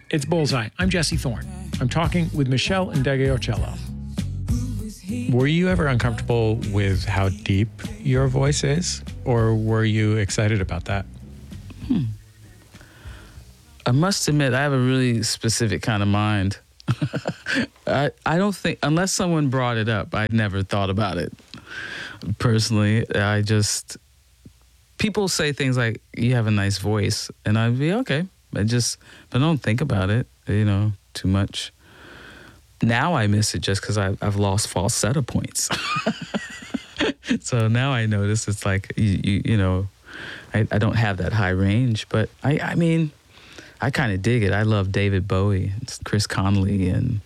It's Bullseye. I'm Jesse Thorne. I'm talking with Michelle Ndegeocello. Were you ever uncomfortable with how deep your voice is, or were you excited about that? I must admit, I have a really specific kind of mind. I don't think, unless someone brought it up, I never thought about it. Personally, people say things like, you have a nice voice, and I'd be okay. But I don't think about it, too much. Now I miss it just because I've lost falsetto points. So now I notice it's like, I don't have that high range. But I mean, I kind of dig it. I love David Bowie, Chris Connelly, and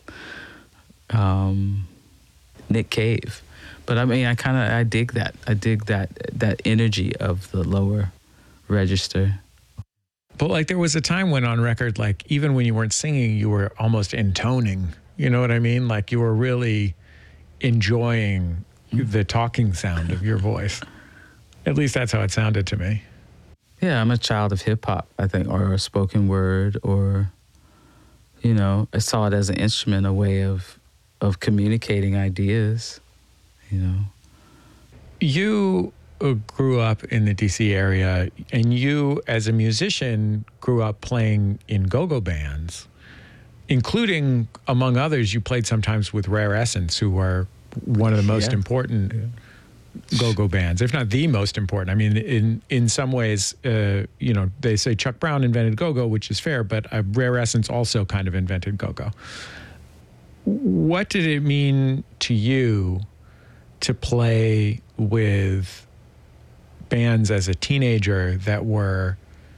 Nick Cave. But I mean, I dig that. I dig that energy of the lower register. But like there was a time when on record, like even when you weren't singing, you were almost intoning. You know what I mean? Like you were really enjoying the talking sound of your voice. At least that's how it sounded to me. Yeah, I'm a child of hip hop, I think, or spoken word, or, I saw it as an instrument, a way of communicating ideas, You grew up in the DC area, and you, as a musician, grew up playing in go-go bands, including, among others, you played sometimes with Rare Essence, who are one of the most important go-go bands, if not the most important. I mean, in some ways, they say Chuck Brown invented go-go, which is fair, but Rare Essence also kind of invented go-go. What did it mean to you to play with bands as a teenager that were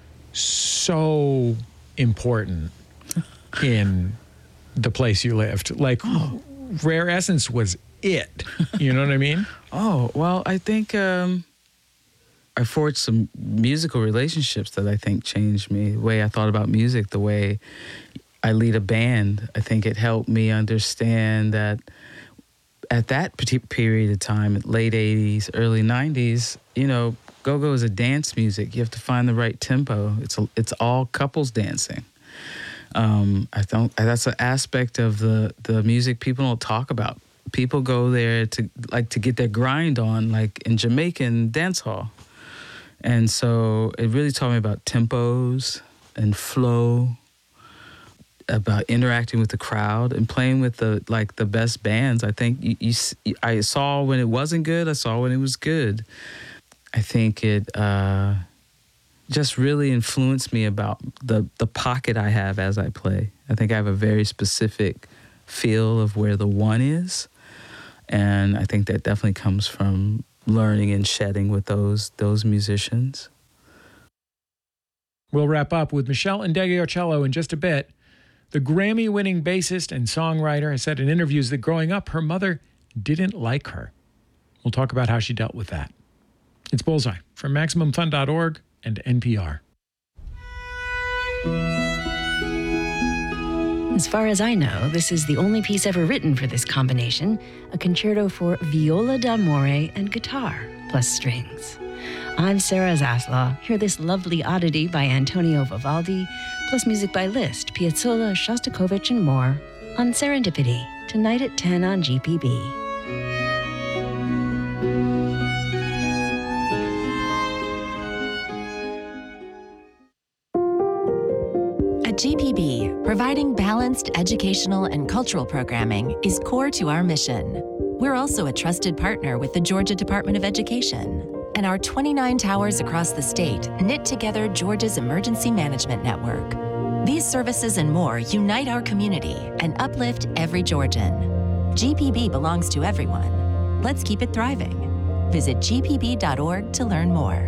so important in the place you lived? Like, Rare Essence was it. You know what I mean? Oh, well, I think I forged some musical relationships that I think changed me, the way I thought about music, the way I lead a band. I think it helped me understand that at that particular period of time, late 80s, early 90s, go-go is a dance music. You have to find the right tempo. It's all couples dancing. That's an aspect of the music people don't talk about. People go there to get their grind on, like in Jamaican dance hall. And so it really taught me about tempos and flow, about interacting with the crowd and playing with the best bands. I think I saw when it wasn't good, I saw when it was good. I think it just really influenced me about the pocket I have as I play. I think I have a very specific feel of where the one is. And I think that definitely comes from learning and shedding with those musicians. We'll wrap up with Michelle Ndegeocello in just a bit. The Grammy-winning bassist and songwriter has said in interviews that growing up, her mother didn't like her. We'll talk about how she dealt with that. It's Bullseye from MaximumFun.org and NPR. As far as I know, this is the only piece ever written for this combination, a concerto for viola d'amore and guitar, plus strings. I'm Sarah Zaslaw. Hear this lovely oddity by Antonio Vivaldi, plus music by Liszt, Piazzolla, Shostakovich, and more, on Serendipity, tonight at 10 on GPB. At GPB, providing balanced educational and cultural programming is core to our mission. We're also a trusted partner with the Georgia Department of Education, and our 29 towers across the state knit together Georgia's emergency management network. These services and more unite our community and uplift every Georgian. GPB belongs to everyone. Let's keep it thriving. Visit gpb.org to learn more.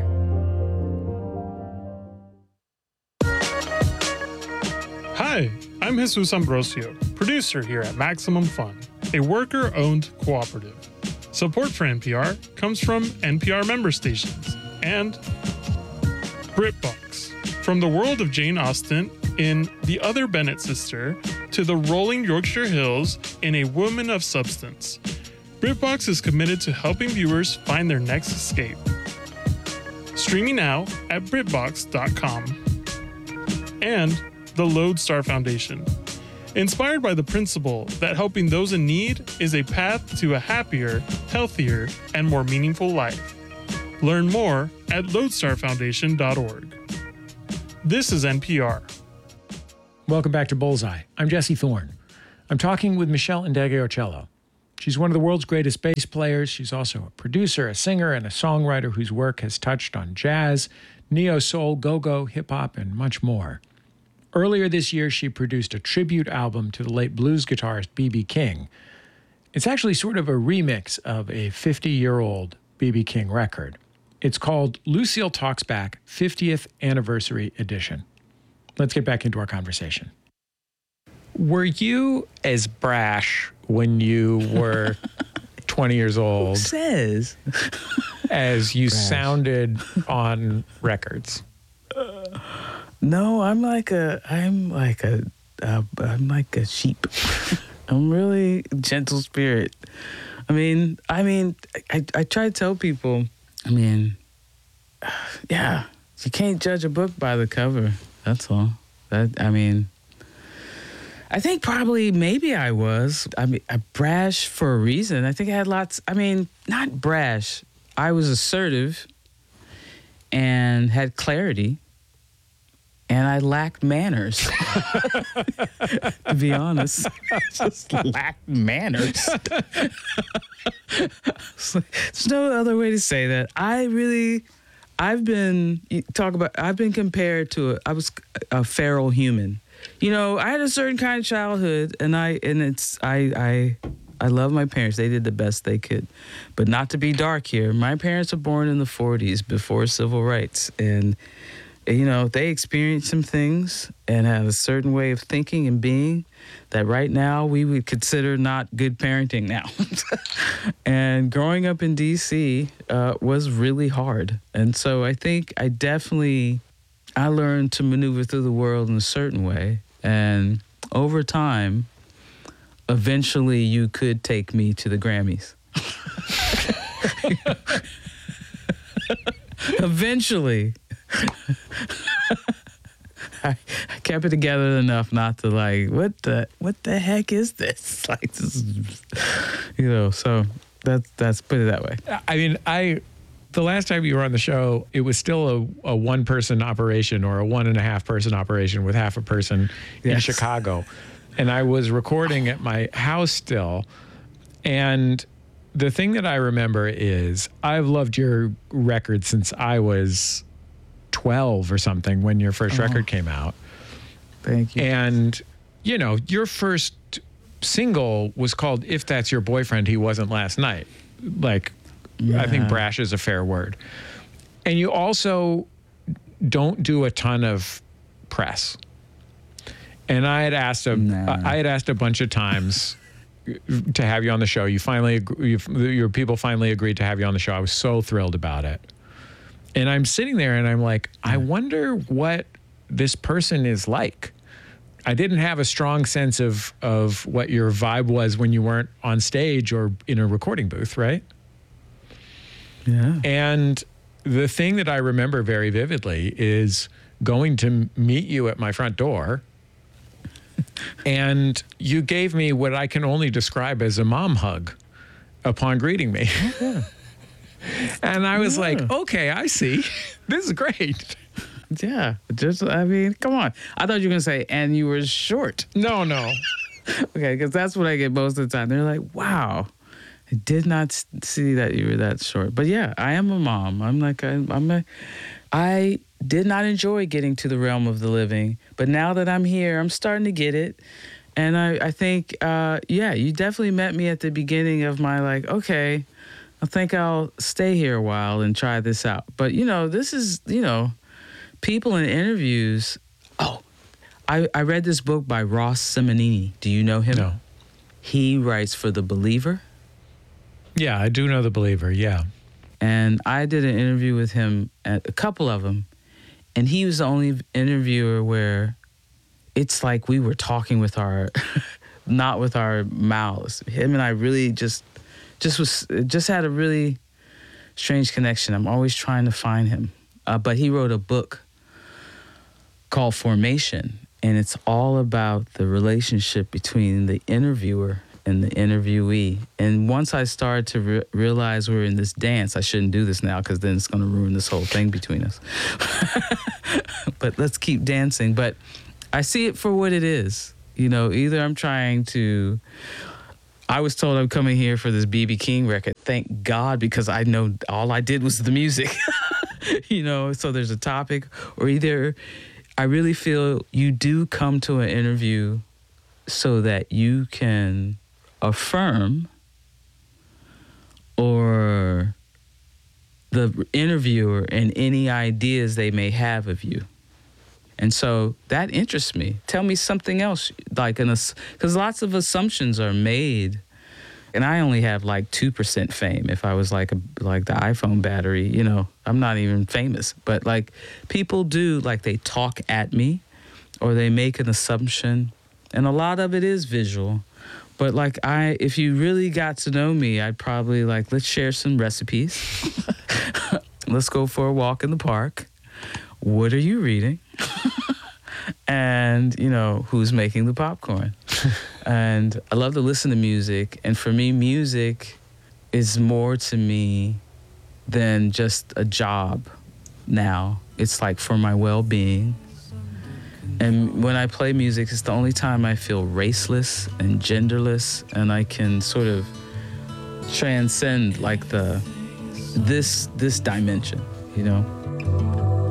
Hi, I'm Jesus Ambrosio, producer here at Maximum Fun, a worker-owned cooperative. Support for NPR comes from NPR member stations and BritBox. From the world of Jane Austen in The Other Bennet Sister to the rolling Yorkshire Hills in A Woman of Substance, BritBox is committed to helping viewers find their next escape. Streaming now at BritBox.com. And the Lodestar Foundation. Inspired by the principle that helping those in need is a path to a happier, healthier, and more meaningful life. Learn more at lodestarfoundation.org. This is NPR. Welcome back to Bullseye. I'm Jesse Thorne. I'm talking with Meshell Ndegeocello. She's one of the world's greatest bass players. She's also a producer, a singer, and a songwriter whose work has touched on jazz, neo-soul, go-go, hip-hop, and much more. Earlier this year, she produced a tribute album to the late blues guitarist B.B. King. It's actually sort of a remix of a 50-year-old B.B. King record. It's called Lucille Talks Back 50th Anniversary Edition. Let's get back into our conversation. Were you as brash when you were 20 years old says as you sounded on records? No, I'm like a sheep. I'm really gentle spirit. I mean, I try to tell people, yeah, you can't judge a book by the cover. That's all. I think probably maybe I was. Brash for a reason. I think I had lots. Not brash. I was assertive and had clarity. And I lacked manners. To be honest, I just lacked manners. There's no other way to say that. I've been compared to a feral human. You know, I had a certain kind of childhood, and I love my parents. They did the best they could. But not to be dark here, my parents were born in the 40s before civil rights, and you know, they experienced some things and had a certain way of thinking and being that right now we would consider not good parenting now. And growing up in D.C. Was really hard. And so I think I learned to maneuver through the world in a certain way. And over time, eventually you could take me to the Grammys. Eventually. I kept it together enough not to what the heck is this? This is, so that's put it that way. The last time you were on the show, it was still a one-person operation or a 1.5-person operation with half a person in Chicago. And I was recording at my house still. And the thing that I remember is I've loved your record since I was 12 or something when your first record came out. Thank you. And, your first single was called If That's Your Boyfriend, He Wasn't Last Night. I think brash is a fair word. And you also don't do a ton of press. And I had asked a bunch of times to have you on the show. Your people finally agreed to have you on the show. I was so thrilled about it. And I'm sitting there and I'm like, I wonder what this person is like. I didn't have a strong sense of what your vibe was when you weren't on stage or in a recording booth, right? Yeah. And the thing that I remember very vividly is going to meet you at my front door. And you gave me what I can only describe as a mom hug upon greeting me. Yeah. And I was like, okay, I see. This is great. Yeah. Come on. I thought you were going to say, and you were short. No. Okay, because that's what I get most of the time. They're like, wow, I did not see that you were that short. But yeah, I am a mom. I did not enjoy getting to the realm of the living. But now that I'm here, I'm starting to get it. And I think, you definitely met me at the beginning of my okay, I think I'll stay here a while and try this out. But, this is, people in interviews. Oh, I read this book by Ross Simonini. Do you know him? No. He writes for The Believer. Yeah, I do know The Believer, yeah. And I did an interview with him, a couple of them. And he was the only interviewer where it's like we were talking with not with our mouths. Him and I really just had a really strange connection. I'm always trying to find him. But he wrote a book called Formation. And it's all about the relationship between the interviewer and the interviewee. And once I started to realize we're in this dance, I shouldn't do this now because then it's going to ruin this whole thing between us. But let's keep dancing. But I see it for what it is. You know, either I'm trying to... I was told I'm coming here for this B.B. King record. Thank God, because I know all I did was the music. You know, so there's a topic. Or either I really feel you do come to an interview so that you can affirm or the interviewer and any ideas they may have of you. And so that interests me. Tell me something else, because lots of assumptions are made, and I only have like 2% fame. If I was like the iPhone battery, you know, I'm not even famous. But like people do, like they talk at me, or they make an assumption, and a lot of it is visual. But like if you really got to know me, I'd probably like, let's share some recipes. Let's go for a walk in the park. What are you reading? And, you know, who's making the popcorn? And I love to listen to music. And for me, music is more to me than just a job now. It's like for my well-being. And when I play music, it's the only time I feel raceless and genderless, and I can sort of transcend like this dimension, you know?